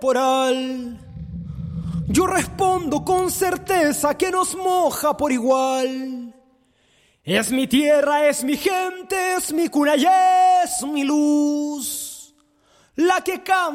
temporal. Yo respondo con certeza que nos moja por igual. Es mi tierra, es mi gente, es mi cuna y es mi luz, la que cambia